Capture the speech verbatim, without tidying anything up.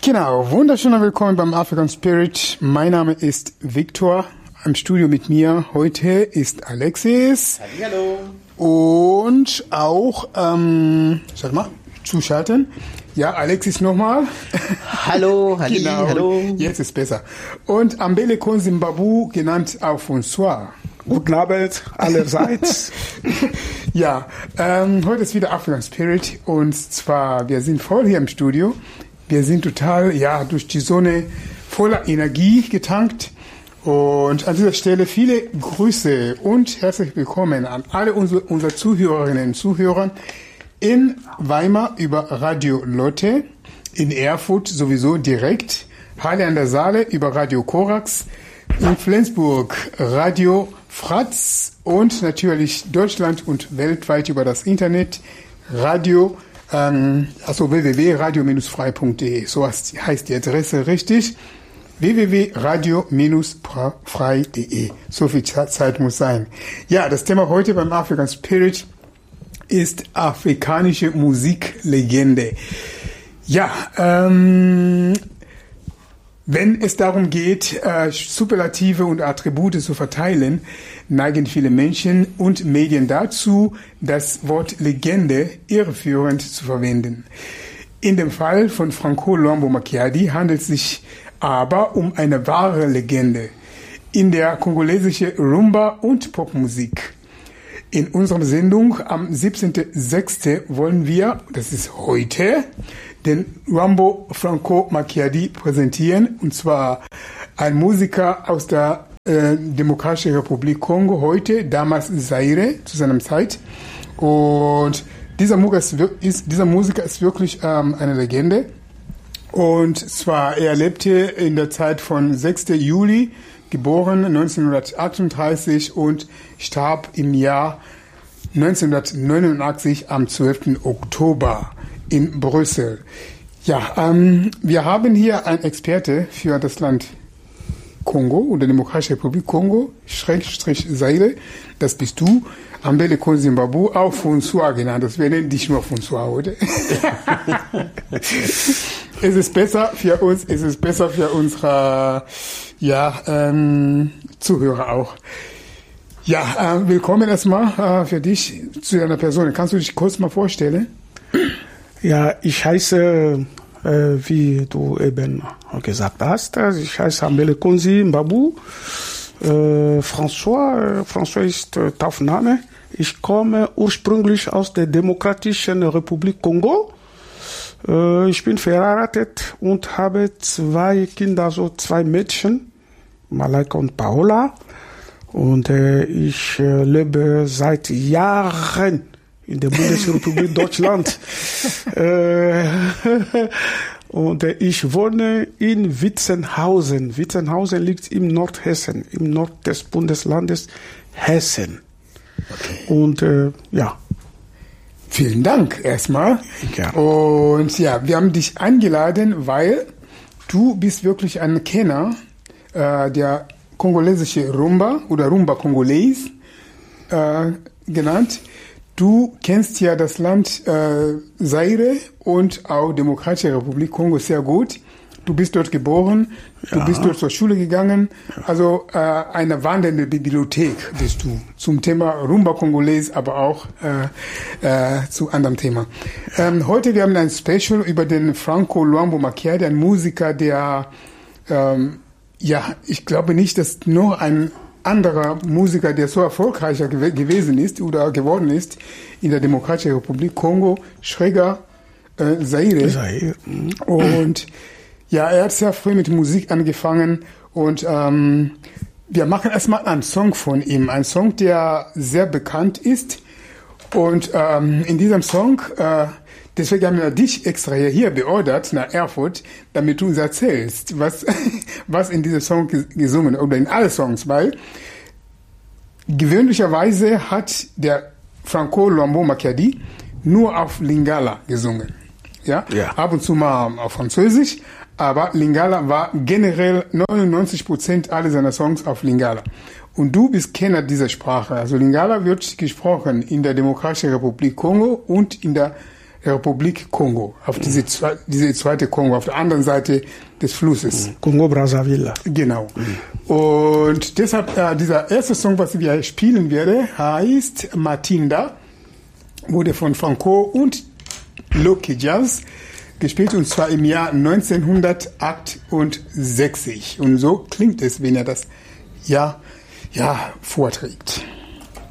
Genau, wunderschöner Willkommen beim African Spirit. Mein Name ist Victor. Im Studio mit mir heute ist Alexis. Hallo. Und auch, ähm, sag mal, zuschalten. Ja, Alexis nochmal. Hallo, halli, genau, hallo. Jetzt ist besser. Und Ambele Konzimbabu, genannt auch François. Guten Abend allerseits. Ja, ähm, heute ist wieder African Spirit und zwar, wir sind voll hier im Studio. Wir sind total, ja, durch die Sonne voller Energie getankt. Und an dieser Stelle viele Grüße und herzlich willkommen an alle unsere, unsere Zuhörerinnen und Zuhörer in Weimar über Radio Lotte, in Erfurt sowieso direkt, Halle an der Saale über Radio Korax, in Flensburg Radio Fratz und natürlich Deutschland und weltweit über das Internet Radio, ähm, also w w w punkt radio dash frei punkt de, so heißt die Adresse richtig, w w w punkt radio dash frei punkt de, so viel Zeit muss sein. Ja, das Thema heute beim African Spirit ist afrikanische Musiklegende. Ja, ähm, wenn es darum geht, äh, Superlative und Attribute zu verteilen, neigen viele Menschen und Medien dazu, das Wort Legende irreführend zu verwenden. In dem Fall von Franco Luambo Makiadi handelt es sich aber um eine wahre Legende in der kongolesischen Rumba- und Popmusik. In unserer Sendung am siebzehnten sechsten wollen wir, das ist heute, den Luambo Franco Makiadi präsentieren, und zwar ein Musiker aus der äh, Demokratischen Republik Kongo, heute, damals Zaire, zu seiner Zeit. Und dieser Musiker ist, ist, dieser Musiker ist wirklich ähm, eine Legende. Und zwar, er lebte in der Zeit von sechsten Juli, geboren neunzehnhundertachtunddreißig und starb im Jahr neunzehnhundertneunundachtzig am zwölften Oktober in Brüssel. Ja, ähm, wir haben hier einen Experte für das Land Kongo oder Demokratische Republik Kongo, Schrägstrich Zaire, das bist du, Ambele Konzimbabu, auch François genannt, das wäre nicht nur François heute. Es ist besser für uns, es ist besser für unsere ja, ähm, Zuhörer auch. Ja, äh, willkommen erstmal äh, für dich zu deiner Person. Kannst du dich kurz mal vorstellen? Ja, ich heiße, äh, wie du eben gesagt hast, also ich heiße Ambele Konzimbabu. Äh, François, äh, François ist äh, Taufname. Ich komme ursprünglich aus der Demokratischen Republik Kongo. Äh, ich bin verheiratet und habe zwei Kinder, so zwei Mädchen, Malaika und Paola. Und äh, ich äh, lebe seit Jahren in der Bundesrepublik Deutschland. äh, und äh, ich wohne in Witzenhausen. Witzenhausen liegt im Nordhessen, im Nord des Bundeslandes Hessen. Okay. Und äh, ja. Vielen Dank erstmal. Ja. Und ja, wir haben dich eingeladen, weil du bist wirklich ein Kenner äh, der kongolesische Rumba oder Rumba Kongolese äh, genannt. Du kennst ja das Land äh, Zaire und auch Demokratische Republik Kongo sehr gut. Du bist dort geboren, ja. Du bist dort zur Schule gegangen. Ja. Also äh, eine wandelnde Bibliothek bist du zum Thema Rumba Kongolese, aber auch äh, äh, zu anderem Thema. Ähm, heute wir haben ein Special über den Franco Luambo Makiadi, ein Musiker, der ähm, ja, ich glaube nicht, dass noch ein anderer Musiker, der so erfolgreicher gew- gewesen ist oder geworden ist in der Demokratischen Republik Kongo, schräger äh, Zaire. Zaire. Mhm. Und ja, er hat sehr früh mit Musik angefangen und ähm, wir machen erstmal einen Song von ihm, ein Song, der sehr bekannt ist. Und ähm, in diesem Song, äh, deswegen haben wir dich extra hier beordert nach Erfurt, damit du uns erzählst, was, was in diesem Song gesungen oder in alle Songs, weil gewöhnlicherweise hat der Franco Luambo Makiadi nur auf Lingala gesungen. Ja? Ja. Ab und zu mal auf Französisch, aber Lingala war generell neunundneunzig Prozent aller seiner Songs auf Lingala. Und du bist Kenner dieser Sprache. Also Lingala wird gesprochen in der Demokratischen Republik Kongo und in der Republik Kongo, auf diese, zwe- diese zweite Kongo, auf der anderen Seite des Flusses. Kongo-Brazzaville. Genau. Und deshalb, äh, dieser erste Song, was wir spielen werden, heißt Matinda, wurde von Franco und Loki Jazz gespielt, und zwar im Jahr neunzehnhundertachtundsechzig. Und so klingt es, wenn er das ja, ja vorträgt.